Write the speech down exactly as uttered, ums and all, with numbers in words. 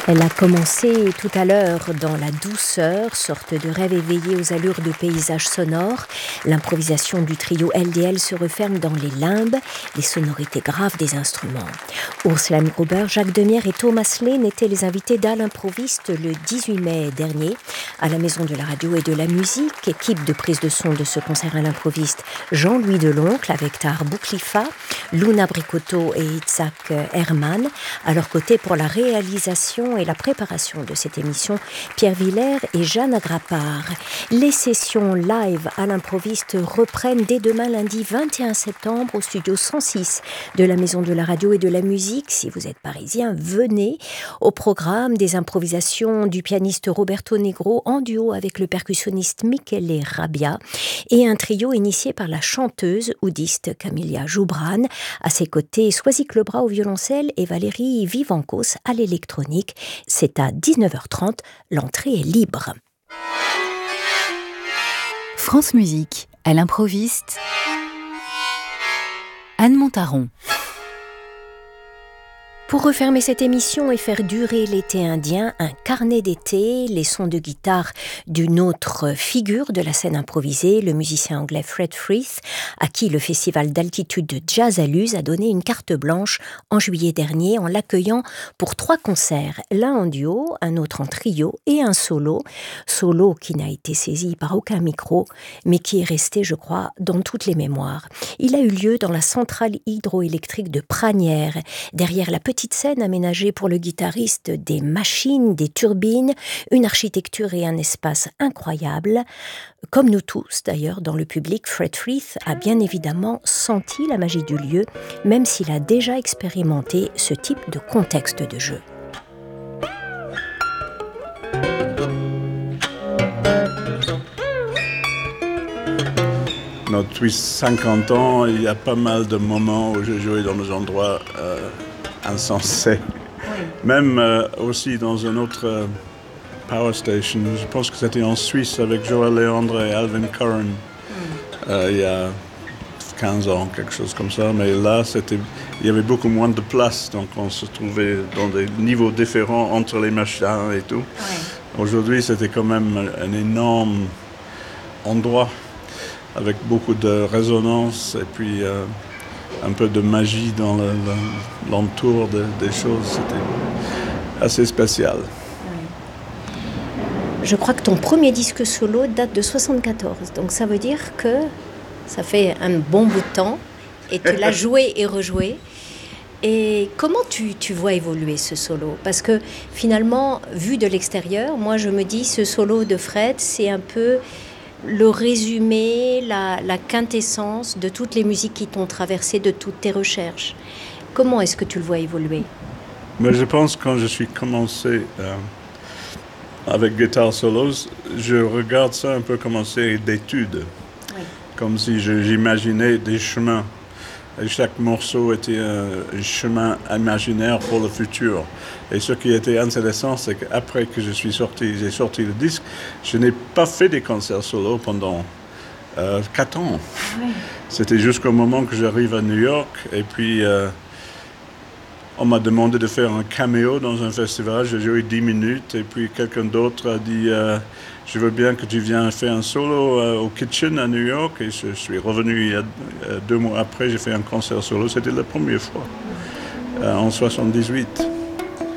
Elle a commencé tout à l'heure dans la douceur, sorte de rêve éveillé aux allures de paysages sonores. L'improvisation du trio L D L se referme dans les limbes, les sonorités graves des instruments. Ursula Gruber, Jacques Demierre et Thomas Lehn étaient les invités d'À l'improviste le dix-huit mai dernier à la Maison de la Radio et de la Musique. Équipe de prise de son de ce concert à l'improviste, Jean-Louis Deloncle avec Tahar Bouklifa, Luna Bricotto et Itzhak Herman. À leur côté pour la réalisation et la préparation de cette émission, Pierre Villers et Jeanne Agrapard. Les sessions live à l'improviste reprennent dès demain lundi vingt et un septembre au studio cent six de la Maison de la Radio et de la Musique. Si vous êtes parisien, venez. Au programme des improvisations du pianiste Roberto Negro en duo avec le percussionniste Michele Rabbia et un trio initié par la chanteuse oudiste Camilla Joubran. À ses côtés, Soisic Lebras au violoncelle et Valérie Vivancos à l'électronique. C'est à dix-neuf heures trente, l'entrée est libre. France Musique, à l'improviste, Anne Montaron. Pour refermer cette émission et faire durer l'été indien, un carnet d'été, les sons de guitare d'une autre figure de la scène improvisée, le musicien anglais Fred Frith, à qui le festival d'altitude de Jazz à Luz a donné une carte blanche en juillet dernier en l'accueillant pour trois concerts, l'un en duo, un autre en trio et un solo, solo qui n'a été saisi par aucun micro, mais qui est resté, je crois, dans toutes les mémoires. Il a eu lieu dans la centrale hydroélectrique de Pragnères, derrière la petite scène aménagée pour le guitariste, des machines, des turbines, une architecture et un espace incroyables. Comme nous tous, d'ailleurs, dans le public, Fred Frith a bien évidemment senti la magie du lieu, même s'il a déjà expérimenté ce type de contexte de jeu. Depuis cinquante ans, il y a pas mal de moments où j'ai joué dans des endroits euh, insensés. Oui. Même euh, aussi dans une autre euh, power station, je pense que c'était en Suisse avec Joël Léandre et Alvin Curran, mm. euh, il y a quinze ans, quelque chose comme ça. Mais là, c'était, il y avait beaucoup moins de place, donc on se trouvait dans des niveaux différents entre les machins et tout. Oui. Aujourd'hui, c'était quand même un énorme endroit, avec beaucoup de résonance et puis euh, un peu de magie dans le, le, l'entour de, des choses. C'était assez spécial. Je crois que ton premier disque solo date de soixante-quatorze, donc ça veut dire que ça fait un bon bout de temps et tu l'as joué et rejoué. Et comment tu, tu vois évoluer ce solo ? Parce que finalement, vu de l'extérieur, moi je me dis ce solo de Fred, c'est un peu le résumé, la, la quintessence de toutes les musiques qui t'ont traversé, de toutes tes recherches. Comment est-ce que tu le vois évoluer ? Mais je pense que quand je suis commencé euh, avec Guitar Solos, je regarde ça un peu comme une série d'études. Oui. Comme si je, j'imaginais des chemins. Et chaque morceau était un chemin imaginaire pour le futur. Et ce qui était intéressant, c'est qu'après que je suis sorti, j'ai sorti le disque, je n'ai pas fait des concerts solo pendant euh, quatre ans. Oui. C'était jusqu'au moment que j'arrive à New York. Et puis, euh, on m'a demandé de faire un caméo dans un festival. J'ai joué dix minutes. Et puis, quelqu'un d'autre a dit... Euh, je veux bien que tu viennes faire un solo euh, au Kitchen à New York. Et je, je suis revenu il y a euh, deux mois après, j'ai fait un concert solo. C'était la première fois, euh, en soixante-dix-huit.